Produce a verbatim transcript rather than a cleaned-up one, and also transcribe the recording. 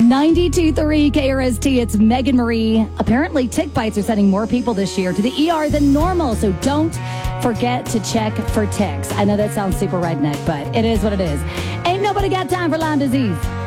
ninety-two point three K R S T, it's Megan Marie. Apparently, tick bites are sending more people this year to the E R than normal, so don't forget to check for ticks. I know that sounds super redneck, but it is what it is. Ain't nobody got time for Lyme disease.